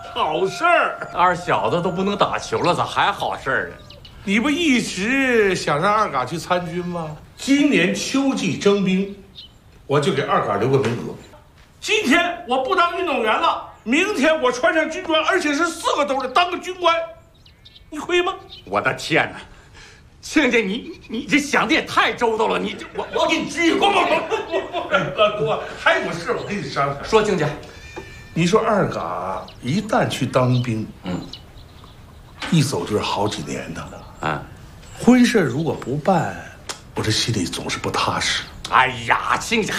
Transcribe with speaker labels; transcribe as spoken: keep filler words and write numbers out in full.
Speaker 1: 好事儿。
Speaker 2: 二小子都不能打球了，咋还好事儿呢？
Speaker 1: 你不一直想让二嘎去参军吗？今年秋季征兵，我就给二嘎留个名额。今天我不当运动员了，明天我穿上军装，而且是四个兜的，当个军官，你会吗？
Speaker 2: 我的天哪！亲家，你你这想的也太周到了，你这我我给你鞠一躬。
Speaker 1: 不不不不，老公，还有事我跟你商量。
Speaker 2: 说亲家，
Speaker 1: 你说二嘎一旦去当兵，
Speaker 2: 嗯，
Speaker 1: 一走就是好几年的。
Speaker 2: 啊，
Speaker 1: 婚事如果不办，我这心里总是不踏实。
Speaker 2: 哎呀，亲家。